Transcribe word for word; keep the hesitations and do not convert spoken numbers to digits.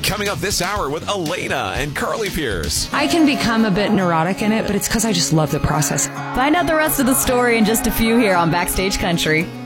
Coming up this hour with Elena and Carly Pierce. I can become a bit neurotic in it, but it's because I just love the process. Find out the rest of the story in just a few here on Backstage Country.